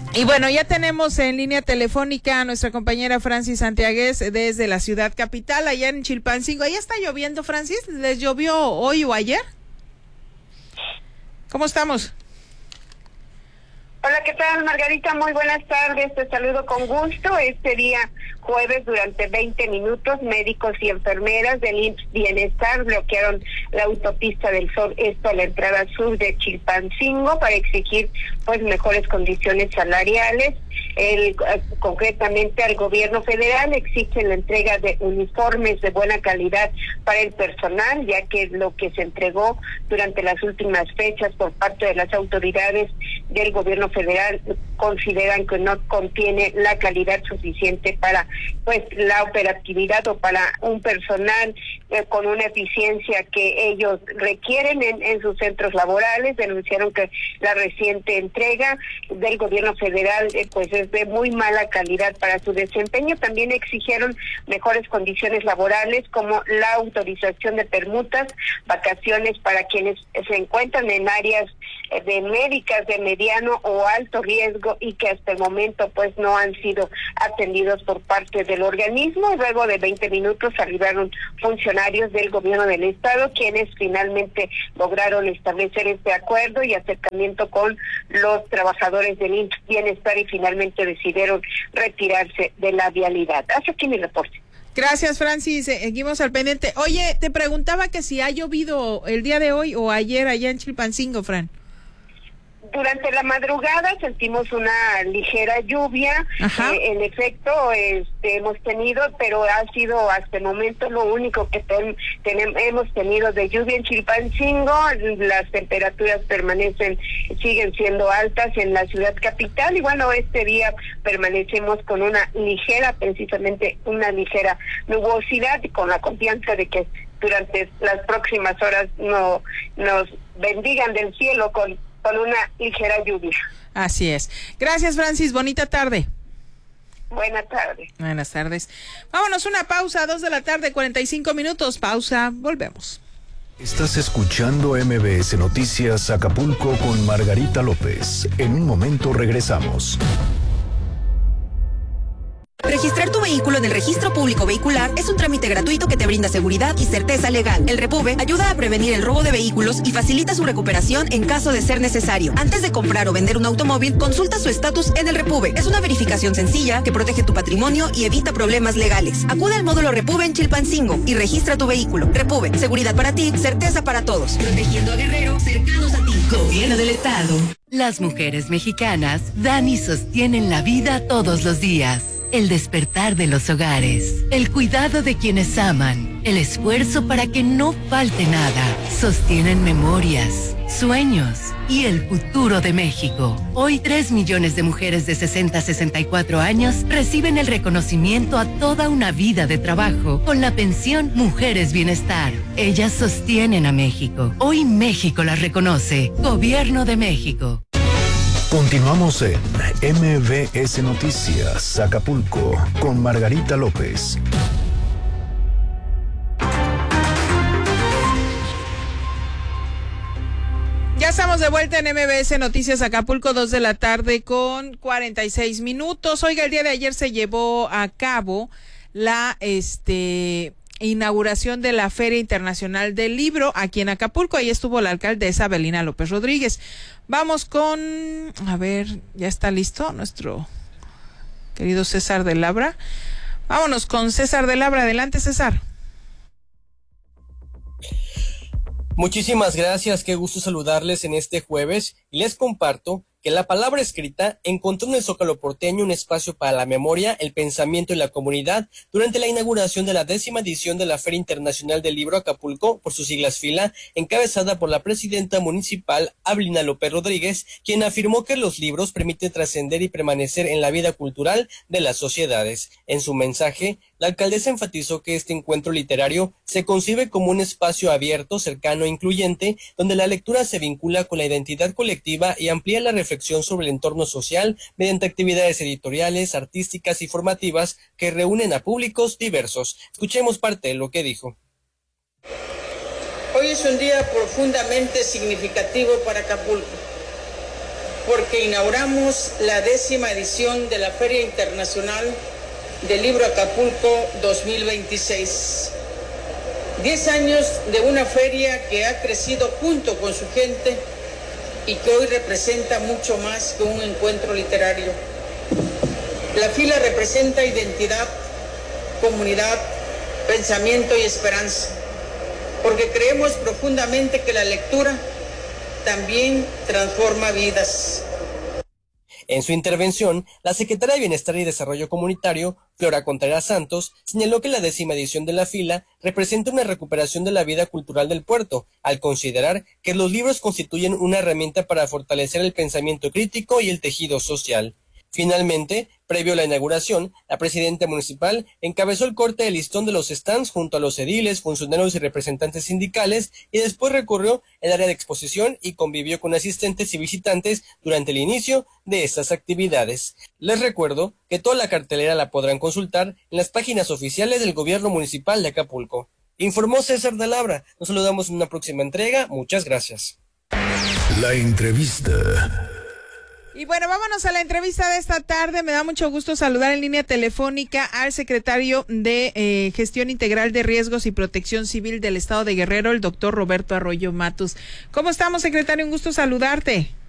Y bueno, ya tenemos en línea telefónica a nuestra compañera Francis Santiagues desde la ciudad capital, allá en Chilpancingo. ¿Allá está lloviendo, Francis? ¿Les llovió hoy o ayer? ¿Cómo estamos? Hola, ¿qué tal, Margarita? Muy buenas tardes, te saludo con gusto. Este día jueves, durante 20 minutos, médicos y enfermeras del IMSS Bienestar bloquearon la autopista del Sol, esto a la entrada sur de Chilpancingo, para exigir pues mejores condiciones salariales. Concretamente al gobierno federal exigen la entrega de uniformes de buena calidad para el personal, ya que lo que se entregó durante las últimas fechas por parte de las autoridades del gobierno federal consideran que no contiene la calidad suficiente para pues la operatividad o para un personal con una eficiencia que ellos requieren en sus centros laborales. Denunciaron que la reciente entrega del gobierno federal pues es de muy mala calidad para su desempeño. También exigieron mejores condiciones laborales, como la autorización de permutas, vacaciones para quienes se encuentran en áreas de médicas de mediano o alto riesgo y que hasta el momento pues no han sido atendidos por parte del organismo. Luego de 20 minutos arribaron funcionarios del gobierno del estado, quienes finalmente lograron establecer este acuerdo y acercamiento con los trabajadores del IMSS Bienestar y finalmente decidieron retirarse de la vialidad. Hasta aquí mi reporte. Gracias, Francis. Seguimos al pendiente. Oye, te preguntaba que si ha llovido el día de hoy o ayer allá en Chilpancingo, Fran. Durante la madrugada sentimos una ligera lluvia, en efecto hemos tenido, pero ha sido hasta el momento lo único que hemos tenido de lluvia en Chilpancingo. Las temperaturas siguen siendo altas en la ciudad capital y bueno, este día permanecemos con precisamente una ligera nubosidad y con la confianza de que durante las próximas horas nos bendigan del cielo con una ligera lluvia. Así es. Gracias, Francis. Bonita tarde. Buenas tardes. Buenas tardes. Vámonos, una pausa, 2:45 p.m. Pausa, volvemos. Estás escuchando MBS Noticias Acapulco con Margarita López. En un momento regresamos. Registrar tu vehículo en el Registro Público Vehicular es un trámite gratuito que te brinda seguridad y certeza legal. El Repube ayuda a prevenir el robo de vehículos y facilita su recuperación en caso de ser necesario. Antes de comprar o vender un automóvil, consulta su estatus en el Repube. Es una verificación sencilla que protege tu patrimonio y evita problemas legales. Acude al módulo Repube en Chilpancingo y registra tu vehículo. Repube, seguridad para ti, certeza para todos. Protegiendo a guerreros cercanos a ti. Gobierno del Estado. Las mujeres mexicanas dan y sostienen la vida todos los días. El despertar de los hogares, el cuidado de quienes aman, el esfuerzo para que no falte nada, sostienen memorias, sueños y el futuro de México. Hoy 3 millones de mujeres de 60 a 64 años reciben el reconocimiento a toda una vida de trabajo con la pensión Mujeres Bienestar. Ellas sostienen a México. Hoy México las reconoce. Gobierno de México. Continuamos en MBS Noticias Acapulco con Margarita López. Ya estamos de vuelta en MBS Noticias Acapulco, 2:46 p.m. Oiga, el día de ayer se llevó a cabo la inauguración de la Feria Internacional del Libro aquí en Acapulco. Ahí estuvo la alcaldesa Belina López Rodríguez. Vamos con, ya está listo nuestro querido César de Labra. Vámonos con César de Labra. Adelante, César. Muchísimas gracias, qué gusto saludarles en este jueves y les comparto que la palabra escrita encontró en el Zócalo porteño un espacio para la memoria, el pensamiento y la comunidad durante la inauguración de la 10ª edición de la Feria Internacional del Libro Acapulco, por sus siglas FILA, encabezada por la presidenta municipal Belina López Rodríguez, quien afirmó que los libros permiten trascender y permanecer en la vida cultural de las sociedades. En su mensaje, la alcaldesa enfatizó que este encuentro literario se concibe como un espacio abierto, cercano e incluyente, donde la lectura se vincula con la identidad colectiva y amplía la reflexión sobre el entorno social mediante actividades editoriales, artísticas y formativas que reúnen a públicos diversos. Escuchemos parte de lo que dijo. Hoy es un día profundamente significativo para Acapulco. porque inauguramos la 10ª edición de la Feria Internacional del Libro Acapulco 2026. 10 años de una feria que ha crecido junto con su gente y que hoy representa mucho más que un encuentro literario. La fila representa identidad, comunidad, pensamiento y esperanza, porque creemos profundamente que la lectura también transforma vidas. En su intervención, la secretaria de Bienestar y Desarrollo Comunitario, Flora Contreras Santos, señaló que la 10ª edición de la fila representa una recuperación de la vida cultural del puerto, al considerar que los libros constituyen una herramienta para fortalecer el pensamiento crítico y el tejido social. Finalmente, previo a la inauguración, la presidenta municipal encabezó el corte de listón de los stands junto a los ediles, funcionarios y representantes sindicales y después recorrió el área de exposición y convivió con asistentes y visitantes durante el inicio de estas actividades. Les recuerdo que toda la cartelera la podrán consultar en las páginas oficiales del Gobierno Municipal de Acapulco. Informó César de Labra. Nos saludamos en una próxima entrega. Muchas gracias. La entrevista. Y bueno, vámonos a la entrevista de esta tarde. Me da mucho gusto saludar en línea telefónica al secretario de Gestión Integral de Riesgos y Protección Civil del Estado de Guerrero, el doctor Roberto Arroyo Matus. ¿Cómo estamos, secretario? Un gusto saludarte.